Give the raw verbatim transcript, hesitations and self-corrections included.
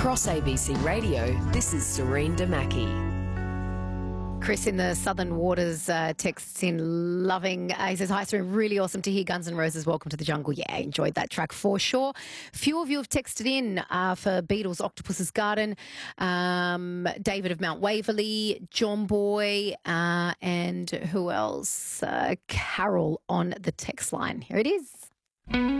Across A B C Radio, this is Serene Damaki. Chris in the Southern Waters uh, texts in loving. Uh, he says, hi, Serene, really awesome to hear Guns N' Roses, Welcome to the Jungle. Yeah, enjoyed that track for sure. Few of you have texted in uh, for Beatles, Octopus's Garden, um, David of Mount Waverley, John Boy, uh, and who else? Uh, Carol on the text line. Here it is.